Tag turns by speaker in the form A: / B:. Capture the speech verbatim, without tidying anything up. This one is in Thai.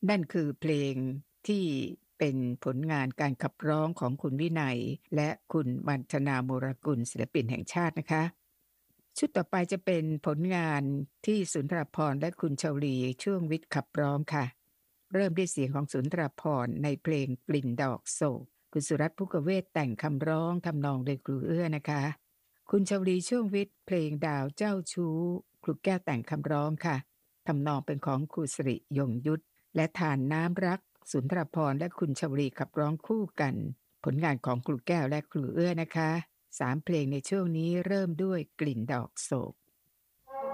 A: นั่นคือเพลงที่เป็นผลงานการขับร้องของคุณวินัยและคุณมัณฑนาโมรกุลศิลปินแห่งชาตินะคะชุดต่อไปจะเป็นผลงานที่สุนทรภรณ์และคุณชวลีช่วงวิทย์ขับร้องค่ะเริ่มด้วยเสียงของสุนทรภรณ์ในเพลงกลิ่นดอกโศกคุณสุรัตน์ภุกเวทแต่งคำร้องทำนองโดยครูเอื้อนะคะคุณชวลีช่วงวิทย์เพลงดาวเจ้าชู้ครูแก้วแต่งคำร้องค่ะทำนองเป็นของครูสิริยงยุทธ และทานน้ำรักสุนทรภรณ์และคุณชวลีขับร้องคู่กันผลงานของครูแก้วและครูเอื้อนะคะสามเพลงในช่วงนี้เริ่มด้วยกลิ่นดอกโศก